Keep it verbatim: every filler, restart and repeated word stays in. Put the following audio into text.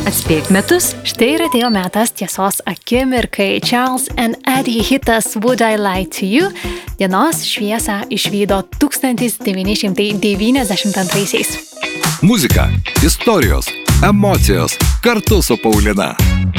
Atspėk metus. Štai ir atėjo metas tiesos akimirkai. Charles and Eddie hitas Would I Lie to You dienos šviesą išvydo tūkstantis devyni šimtai devyniasdešimt antraisiais. Muzika, istorijos, emocijos kartu su Paulina.